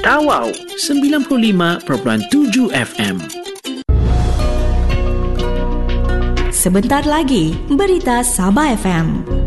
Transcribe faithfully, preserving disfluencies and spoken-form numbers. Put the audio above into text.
Tawau sembilan puluh lima perpuluhan tujuh F M. Sebentar lagi, berita Sabah F M.